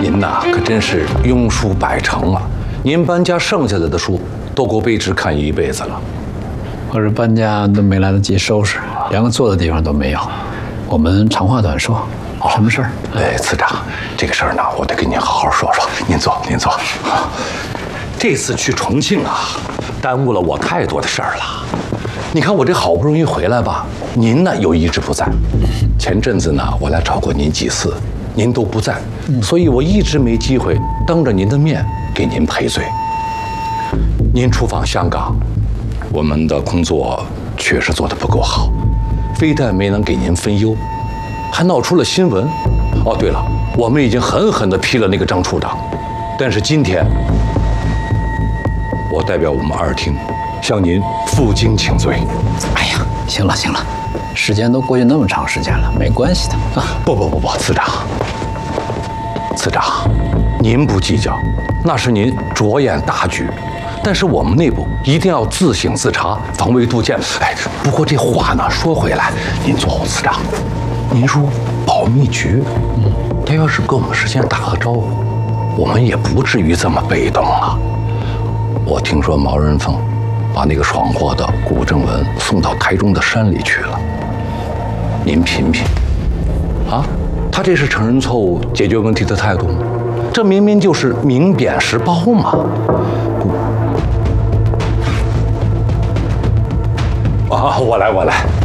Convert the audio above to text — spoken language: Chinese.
您呐，可真是庸书百成啊！您搬家剩下来的书，都够卑职看一辈子了。 我这搬家都没来得及收拾，连个坐的地方都没有。我们长话短说，什么事儿？ 次长，这个事儿呢，我得跟您好好说说。您坐，您坐。这次去重庆啊，耽误了我太多的事儿了。你看我这好不容易回来吧，您呢又一直不在。前阵子呢，我来找过您几次，您都不在，所以我一直没机会当着您的面给您赔罪。您出访香港，我们的工作确实做得不够好，非但没能给您分忧，还闹出了新闻。哦，对了，我们已经狠狠地批了那个张处长，但是今天我代表我们二厅向您负荆请罪。 哎呀，行了行了，时间都过去那么长时间了，没关系的啊。 不，次长，您不计较，那是您着眼大局。但是我们内部一定要自省自查，防微杜渐。不过这话呢说回来，您坐后，次长，您说保密局，他要是跟我们事先打个招呼，我们也不至于这么被动啊。我听说毛人凤把那个闯祸的古正文送到台中的山里去了，您品品，啊，他这是承认错误、解决问题的态度吗？这明明就是明贬实褒嘛！我来。